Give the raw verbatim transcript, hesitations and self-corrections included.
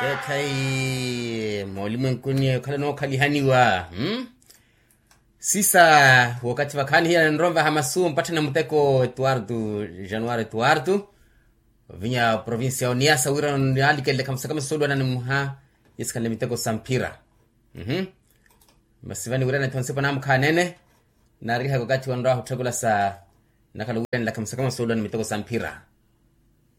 Kai mwalimu nkuni kala no kali haniwa hmm? Sisa wakati wakani hiya nromba hamasu mpata na muteko Eduardo Januari Eduardo vinya provincia ya Niassa wira nali kele kamsa kama solo na muha iskale miteko Sampira mhm masivani wira na tonsepa na mkanene na riha wakati wanra hutagula sa nakala wira la kamsa kama solo na miteko Sampira